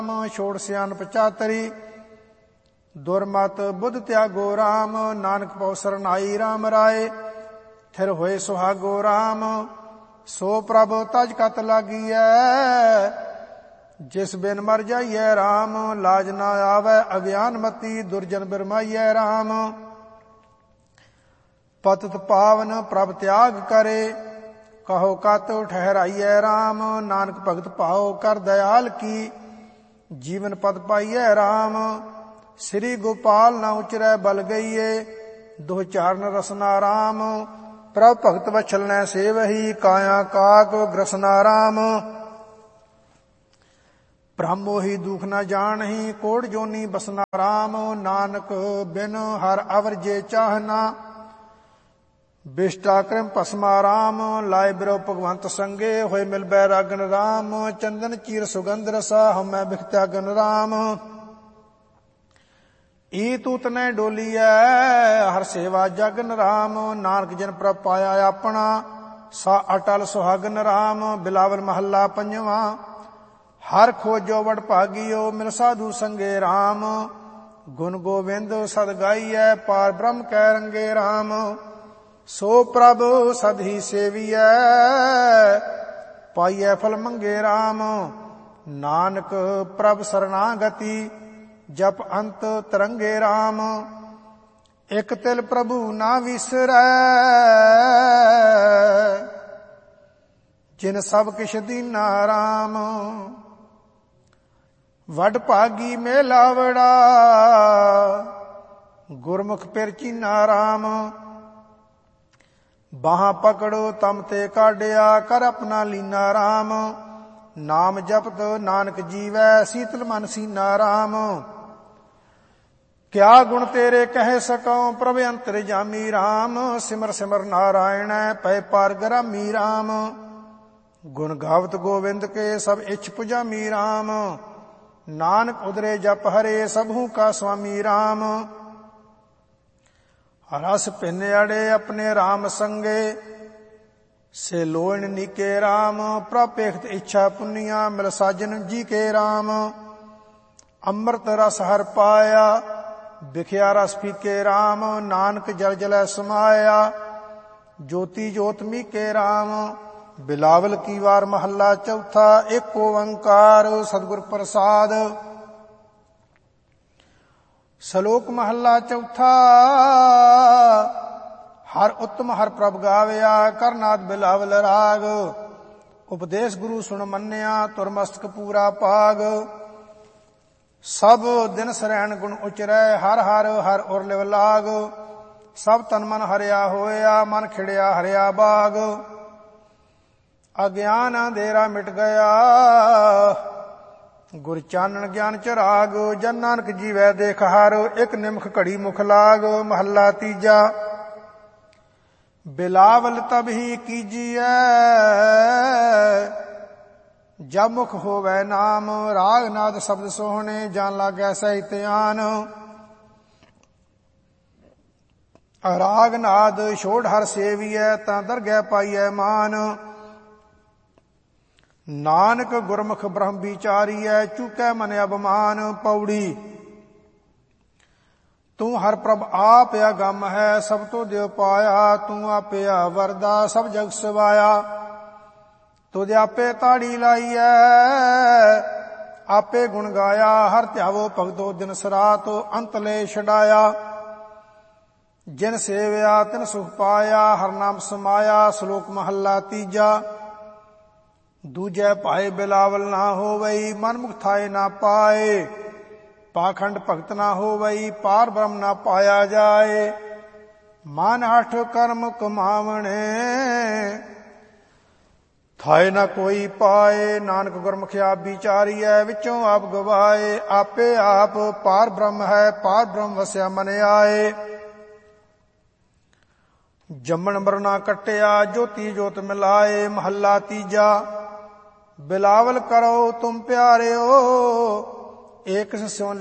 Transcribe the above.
ਛੋੜ ਸਿਆਣਪ ਚਾਤਰੀ। ਦੁਰਮਤ ਬੁੱਧ ਤਿਆਗੋ ਰਾਮ, ਨਾਨਕ ਪਉ ਸਰਨਾਈ ਰਾਮ ਰਾਏ। ਥਿਰ ਹੋਏ ਸੁਹਾਗੋ ਰਾਮ, ਸੋ ਪ੍ਰਭ ਤਜ ਕਤ ਲਾਗੀਐ। ਜਿਸ ਬਿਨ ਮਰ ਜਾਈਐ ਰਾਮ, ਲਾਜ ਨਾ ਆਵੈ ਅਗਿਆਨ ਮਤੀ। ਦੁਰਜਨ ਬਿਰਮਾਈਐ ਰਾਮ, ਪਤਿਤ ਪਾਵਨ ਪ੍ਰਭ ਤਿਆਗ ਕਰੇ। ਕਹੋ ਕਤ ਠਹਿਰਾਈਐ ਰਾਮ, ਨਾਨਕ ਭਗਤ ਭਾਉ ਕਰ ਦਇਆਲ ਕੀ। ਜੀਵਨ ਪਦ ਪਾਈਐ ਰਾਮ, ਸ੍ਰੀ ਗੋਪਾਲ ਨਾ ਉਚਰੈ ਬਲ ਗਈਏ। ਦੁਹ ਚਾਰਨ ਰਸਨਾ ਰਾਮ, ਪ੍ਰਭ ਭਗਤ ਵਛਲ ਨੈ ਸੇਵਹੀ। ਕਾਇਆ ਕਾਕ ਗ੍ਰਸਨਾ ਰਾਮ, ਬ੍ਰਹਮ ਮੋਹੀ ਦੁਖ ਨ ਜਾਣਹੀ। ਕੋੜ ਜੋਨੀ ਬਸਨਾ ਰਾਮ, ਨਾਨਕ ਬਿਨ ਹਰ ਅਵਰ ਜੇ ਚਾਹਨਾ। ਬਿਸ਼ਟਾ ਕ੍ਰਿਮ ਭਸਮਾ ਰਾਮ, ਲਾਏ ਬਿਰੋ ਭਗਵੰਤ ਸੰਗੇ। ਹੋਏ ਮਿਲ ਬੈਰਾਗਨ ਰਾਮ, ਚੰਦਨ ਚੀਰ ਸੁਗੰਧ ਰਸਾ। ਹਉਮੈ ਬਿਖ ਤਿਆਗਨ ਰਾਮ, ਈ ਤੂਤ ਨੈ ਡੋਲੀਐ। ਹਰ ਸੇਵਾ ਜਗਨ ਰਾਮ, ਨਾਨਕ ਜਿਨ ਪ੍ਰਭ ਪਾਇਆ ਆਪਣਾ। ਸਾ ਅਟਲ ਸੁਹਾਗਨ ਰਾਮ, ਬਿਲਾਵਲ ਮਹੱਲਾ ਪੰਜਵਾਂ। ਹਰ ਖੋਜੋ ਵਡ ਭਾਗੀਓ, ਮਿਲ ਸਾਧੂ ਸੰਗੇ ਰਾਮ। ਗੁਣ ਗੋਬਿੰਦ ਸਦ ਗਾਈਐ, ਪਾਰ ਬ੍ਰਹਮ ਕੈ ਰੰਗੇ ਰਾਮ। ਸੋ ਪ੍ਰਭ ਸਦ ਹੀ ਸੇਵੀਐ, ਪਾਈਐ ਫਲ ਮੰਗੇ ਰਾਮ। ਨਾਨਕ ਪ੍ਰਭ ਸਰਨਾਗਤੀ, ਜਪ ਅੰਤ ਤਰੰਗੇ ਰਾਮ। ਇਕ ਤਿਲ ਪ੍ਰਭੂ ਨਾ ਵਿਸਰੈ, ਜਿਨ ਸਭ ਕਿਛ ਦੀਨਾ ਰਾਮ। ਵਡ ਭਾਗੀ ਮੇਲਾਵੜਾ, ਗੁਰਮੁਖ ਪਿਰ ਚੀਨਾ ਰਾਮ। ਬਾਹਾਂ ਪਕੜੋ ਤਮ ਤੇ ਕਾਢਿਆ, ਕਰ ਆਪਣਾ ਲੀਨਾ ਰਾਮ। ਨਾਮ ਜਪਤ ਨਾਨਕ ਜੀਵੈ, ਸੀਤਲ ਮਨ ਸੀਨਾ ਰਾਮ। ਕਿਆ ਗੁਣ ਤੇਰੇ ਕਹਿ ਸਕਉ, ਪ੍ਰਭ ਅੰਤਰ ਜਾਮੀ ਰਾਮ। ਸਿਮਰ ਸਿਮਰ ਨਾਰਾਇਣੈ, ਪੈ ਪਾਰ ਗਰਾਮੀ ਰਾਮ। ਗੁਣ ਗਾਵਤ ਗੋਵਿੰਦ ਕੇ, ਸਭ ਇੱਛ ਪੁਜਾਮੀ ਰਾਮ। ਨਾਨਕ ਉਦਰੇ ਜਪ ਹਰੇ, ਸਭੂ ਕਾ ਸੁਆਮੀ ਰਾਮ। ਰਸ ਭਿੰਨ ਅੜੇ ਆਪਣੇ ਰਾਮ ਸੰਗੇ, ਸੇ ਲੋਇਣ ਨੀਕੇ ਰਾਮ। ਪ੍ਰਭ ਪੇਖਤ ਇੱਛਾ ਪੁੰਨੀਆਂ, ਮਿਲ ਸਾਜਨ ਜੀ ਕੇ ਰਾਮ। ਅੰਮ੍ਰਿਤ ਰਸ ਹਰ ਪਾਇਆ, ਵਿਖਿਆ ਰਸ ਫੀਕੇ ਰਾਮ। ਨਾਨਕ ਜਲ ਜਲੈ ਸਮਾਇਆ, ਜੋਤੀ ਜੋਤ ਮੀਕੇ ਰਾਮ। ਬਿਲਾਵਲ ਕੀ ਵਾਰ ਮਹੱਲਾ ਚੌਥਾ। ਏਕ ਓੰਕਾਰ ਸਤਿਗੁਰ ਪ੍ਰਸਾਦ। ਸ਼ਲੋਕ ਮਹੱਲਾ ਚੌਥਾ। ਹਰ ਉੱਤਮ ਹਰ ਪ੍ਰਭ ਗਾਵਿਆ, ਕਰਨਾਦ ਬਿਲਾਵਲ ਰਾਗ। ਉਪਦੇਸ਼ ਗੁਰੂ ਸੁਣ ਮੰਨਿਆ, ਤੁਰ ਮਸਤਕ ਪੂਰਾ ਭਾਗ। ਸਭ ਦਿਨ ਸਰੈਣ ਗੁਣ ਉਚਰੈ, ਹਰ ਹਰ ਹਰ ਉਰ ਲਿਵ ਲਾਗ। ਸਭ ਤਨ ਮਨ ਹਰਿਆ ਹੋਇਆ, ਮਨ ਖਿੜਿਆ ਹਰਿਆ ਬਾਗ। ਅਗਿਆਨ ਅੰਧੇਰਾ ਮਿਟ ਗਿਆ, ਗੁਰ ਚਾਨਣ ਗਿਆਨ ਚਰਾਗ। ਜਨ ਨਾਨਕ ਜੀਵੈ ਦੇਖ ਹਰ, ਇਕ ਨਿਮਖ ਘੜੀ ਮੁਖ ਲਾਗ। ਮਹੱਲਾ ਤੀਜਾ। ਬਿਲਾਵਲ ਤਬ ਹੀ ਕੀਜੀਐ, ਜਬ ਮੁਖ ਹੋਵੈ ਨਾਮ। ਰਾਗ ਨਾਦ ਸ਼ਬਦ ਸੋਹਣੇ, ਜਾਨ ਲਾਗੈ ਸਹਿ ਧਿਆਨ। ਰਾਗ ਨਾਦ ਛੋੜ ਹਰ ਸੇਵੀਐ, ਤਾਂ ਦਰਗਹਿ ਪਾਈਐ ਮਾਨ। ਨਾਨਕ ਗੁਰਮੁਖ ਬ੍ਰਹਮ ਵਿਚਾਰੀਐ, ਚੂਕੈ ਮਨ ਅਭਮਾਨ। ਪੌੜੀ। ਤੂੰ ਹਰ ਪ੍ਰਭ ਆਪ ਅਗੰਮ ਹੈ, ਸਭ ਤੋਂ ਦਿਵ ਪਾਇਆ। ਤੂੰ ਆਪੇ ਵਰਦਾ, ਸਭ ਜਗ ਸਵਾਇਆ। ਤੁਧ ਆਪੇ ਤਾੜੀ ਲਾਈਐ, ਆਪੇ ਗੁਣ ਗਾਇਆ। ਹਰ ਧਿਆਵੋ ਭਗਤੋ ਦਿਨ ਸਰਾਤ, ਅੰਤ ਲੈ ਛਡਾਇਆ। ਜਿਨ ਸੇਵਿਆ ਤਿਨ ਸੁਖ ਪਾਇਆ, ਹਰ ਨਾਮ ਸਮਾਇਆ। ਸ਼ਲੋਕ ਮਹੱਲਾ ਤੀਜਾ। ਦੂਜੈ ਭਾਏ ਬਿਲਾਵਲ ਨਾ ਹੋਵਈ, ਮਨ ਮੁਖ ਥਾਏ ਨਾ ਪਾਏ। ਪਾਖੰਡ ਭਗਤ ਨਾ ਹੋਵਈ, ਪਾਰ ਬ੍ਰਹਮ ਨਾ ਪਾਇਆ ਜਾਏ। ਮਨ ਹਠ ਕਰਮ ਕਮਾਵਣੇ, ਥਾਏ ਨਾ ਕੋਈ ਪਾਏ। ਨਾਨਕ ਗੁਰਮੁਖ ਆਪ ਵਿਚਾਰੀਐ, ਵਿੱਚੋਂ ਆਪ ਗਵਾਏ। ਆਪੇ ਆਪ ਪਾਰ ਬ੍ਰਹਮ ਹੈ, ਪਾਰ ਬ੍ਰਹਮ ਵਸਿਆ ਮਨ ਆਏ। ਜੰਮਣ ਮਰਨਾ ਕੱਟਿਆ, ਜੋਤੀ ਜੋਤ ਮਿਲਾਏ। ਮਹੱਲਾ ਤੀਜਾ। ਬਿਲਾਵਲ ਕਰੋ ਤੁਮ ਪਿਆਰਿਓ, ਏਕ ਸਿਉ